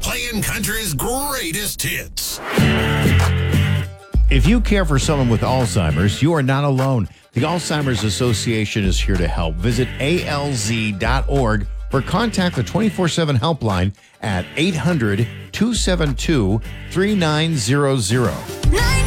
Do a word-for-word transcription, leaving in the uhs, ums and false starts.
playing country's greatest hits. If you care for someone with Alzheimer's, you are not alone. The Alzheimer's Association is here to help. Visit A L Z dot org or contact the twenty-four seven helpline at eight hundred, two seven two, three nine zero zero.